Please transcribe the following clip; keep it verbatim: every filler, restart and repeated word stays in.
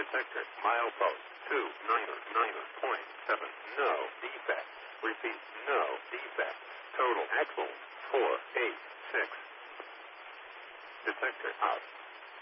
Detector, milepost two niner niner point seven. No defect. Repeat, no defect. Total axle four eight six. Detector out.